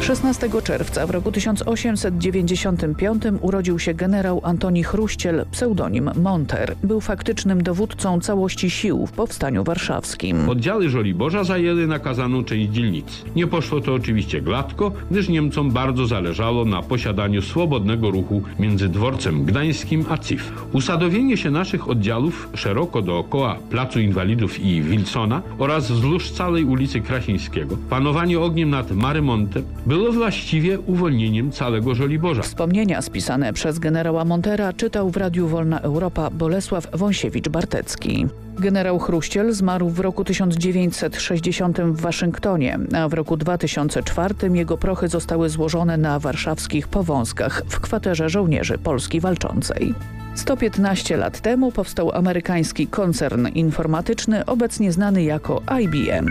16 czerwca w roku 1895 urodził się generał Antoni Chruściel, pseudonim Monter. Był faktycznym dowódcą całości sił w powstaniu warszawskim. Oddziały Żoliborza zajęły nakazaną część dzielnicy. Nie poszło to oczywiście gładko, gdyż Niemcom bardzo zależało na posiadaniu swobodnego ruchu między dworcem gdańskim a Cif. Usadowienie się naszych oddziałów szeroko dookoła Placu Inwalidów i Wilsona oraz wzdłuż całej ulicy Krasińskiego, panowanie ogniem nad Marymontem było właściwie uwolnieniem całego Żoliborza. Wspomnienia spisane przez generała Montera czytał w Radiu Wolna Europa Bolesław Wąsiewicz-Bartecki. Generał Chruściel zmarł w roku 1960 w Waszyngtonie, a w roku 2004 jego prochy zostały złożone na warszawskich Powązkach w kwaterze żołnierzy Polski Walczącej. 115 lat temu powstał amerykański koncern informatyczny, obecnie znany jako IBM.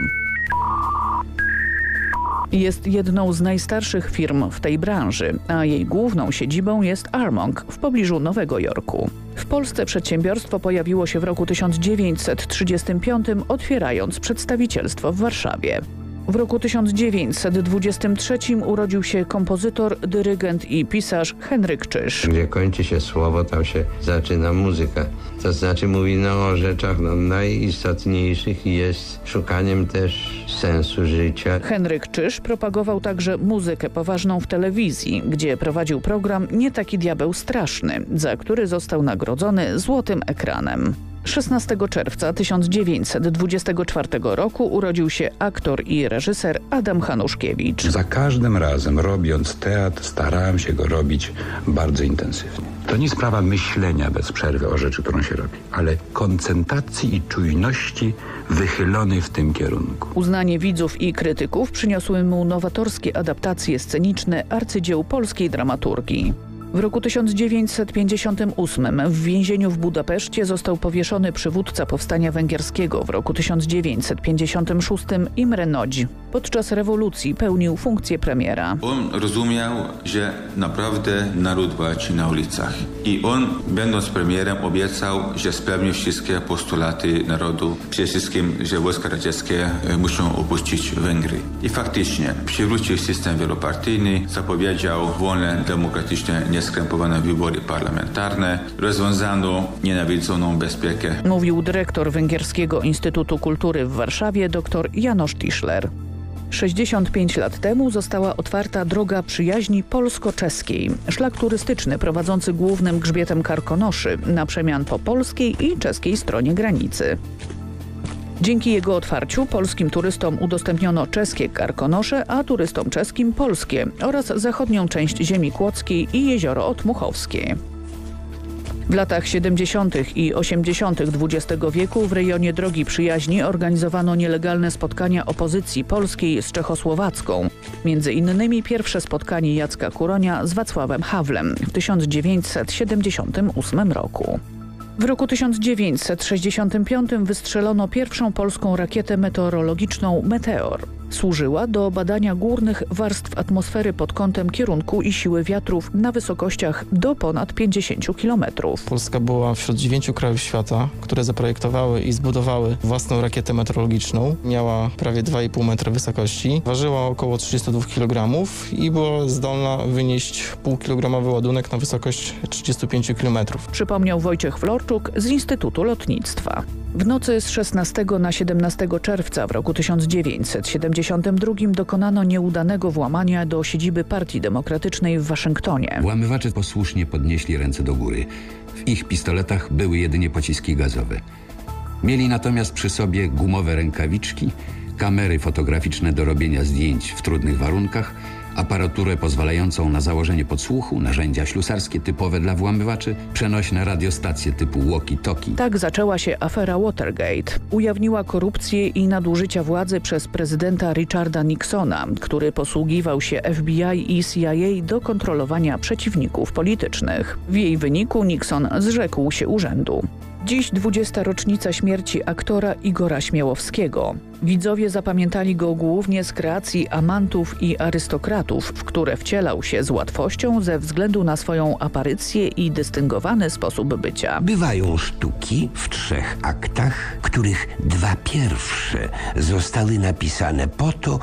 Jest jedną z najstarszych firm w tej branży, a jej główną siedzibą jest Armonk w pobliżu Nowego Jorku. W Polsce przedsiębiorstwo pojawiło się w roku 1935, otwierając przedstawicielstwo w Warszawie. W roku 1923 urodził się kompozytor, dyrygent i pisarz Henryk Czyż. Gdzie kończy się słowo, tam się zaczyna muzyka. To znaczy mówi o rzeczach najistotniejszych i jest szukaniem też sensu życia. Henryk Czyż propagował także muzykę poważną w telewizji, gdzie prowadził program Nie taki diabeł straszny, za który został nagrodzony złotym ekranem. 16 czerwca 1924 roku urodził się aktor i reżyser Adam Hanuszkiewicz. Za każdym razem, robiąc teatr, starałem się go robić bardzo intensywnie. To nie sprawa myślenia bez przerwy o rzeczy, którą się robi, ale koncentracji i czujności wychylonej w tym kierunku. Uznanie widzów i krytyków przyniosły mu nowatorskie adaptacje sceniczne arcydzieł polskiej dramaturgii. W roku 1958 w więzieniu w Budapeszcie został powieszony przywódca powstania węgierskiego. W roku 1956 Imre Nagy. Podczas rewolucji pełnił funkcję premiera. On rozumiał, że naprawdę naród walczy na ulicach. I on, będąc premierem, obiecał, że spełni wszystkie postulaty narodu. Przede wszystkim, że wojska radzieckie muszą opuścić Węgry. I faktycznie przywrócił system wielopartyjny, zapowiedział wolne, demokratyczne, skrępowane wybory parlamentarne, rozwiązano nienawidzoną bezpiekę. Mówił dyrektor Węgierskiego Instytutu Kultury w Warszawie dr Janosz Tischler. 65 lat temu została otwarta droga przyjaźni polsko-czeskiej. Szlak turystyczny prowadzący głównym grzbietem Karkonoszy na przemian po polskiej i czeskiej stronie granicy. Dzięki jego otwarciu polskim turystom udostępniono czeskie Karkonosze, a turystom czeskim polskie oraz zachodnią część ziemi kłodzkiej i jezioro Otmuchowskie. W latach 70. i 80. XX wieku w rejonie Drogi Przyjaźni organizowano nielegalne spotkania opozycji polskiej z czechosłowacką. Między innymi pierwsze spotkanie Jacka Kuronia z Wacławem Hawlem w 1978 roku. W roku 1965 wystrzelono pierwszą polską rakietę meteorologiczną Meteor. Służyła do badania górnych warstw atmosfery pod kątem kierunku i siły wiatrów na wysokościach do ponad 50 km. Polska była wśród 9 krajów świata, które zaprojektowały i zbudowały własną rakietę meteorologiczną. Miała prawie 2,5 metra wysokości, ważyła około 32 kg i była zdolna wynieść półkilogramowy ładunek na wysokość 35 km. Przypomniał Wojciech Florczuk z Instytutu Lotnictwa. W nocy z 16 na 17 czerwca w roku 1972 dokonano nieudanego włamania do siedziby Partii Demokratycznej w Waszyngtonie. Włamywacze posłusznie podnieśli ręce do góry. W ich pistoletach były jedynie pociski gazowe. Mieli natomiast przy sobie gumowe rękawiczki, kamery fotograficzne do robienia zdjęć w trudnych warunkach, aparaturę pozwalającą na założenie podsłuchu, narzędzia ślusarskie typowe dla włamywaczy, przenośne radiostacje typu walkie-talkie. Tak zaczęła się afera Watergate. Ujawniła korupcję i nadużycia władzy przez prezydenta Richarda Nixona, który posługiwał się FBI i CIA do kontrolowania przeciwników politycznych. W jej wyniku Nixon zrzekł się urzędu. Dziś 20. rocznica śmierci aktora Igora Śmiałowskiego. Widzowie zapamiętali go głównie z kreacji amantów i arystokratów, w które wcielał się z łatwością ze względu na swoją aparycję i dystyngowany sposób bycia. Bywają sztuki w 3 aktach, których 2 pierwsze zostały napisane po to,